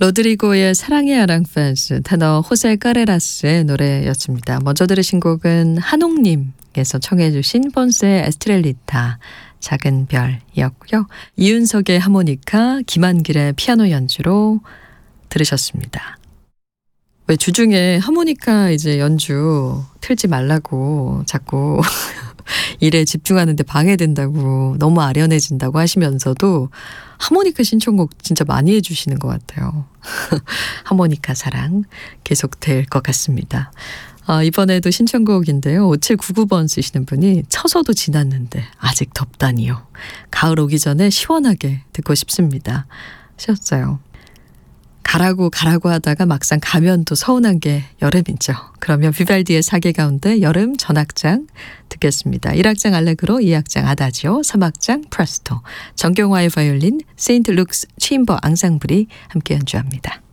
로드리고의 사랑의 아랑펜스, 테너 호세 까레라스의 노래였습니다. 먼저 들으신 곡은 한옥님께서 청해 주신 본스의 에스트렐리타, 작은 별이었고요. 이윤석의 하모니카, 김한길의 피아노 연주로 들으셨습니다. 왜 주중에 하모니카 이제 연주 틀지 말라고 자꾸 일에 집중하는데 방해된다고 너무 아련해진다고 하시면서도 하모니카 신청곡 진짜 많이 해주시는 것 같아요. 하모니카 사랑 계속될 것 같습니다. 이번에도 신청곡인데요. 5799번 쓰시는 분이 쳐서도 지났는데 아직 덥다니요. 가을 오기 전에 시원하게 듣고 싶습니다. 하셨어요. 가라고 하다가 막상 가면 또 서운한 게 여름이죠. 그러면 비발디의 사계 가운데 여름 전악장 듣겠습니다. 1악장 알레그로, 2악장 아다지오, 3악장 프레스토, 정경화의 바이올린, 세인트 룩스 체인버 앙상블이 함께 연주합니다.